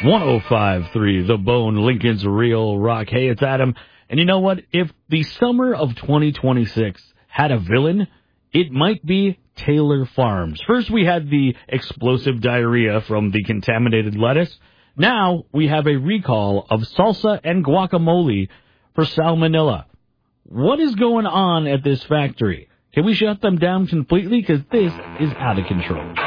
105.3 The Bone, Lincoln's Real Rock. Hey, it's Adam. And you know what? If the summer of 2026 had a villain, it might be Taylor Farms. First, we had the explosive diarrhea from the contaminated lettuce. Now, we have a recall of salsa and guacamole for salmonella. What is going on at this factory? Can we shut them down completely? Because this is out of control.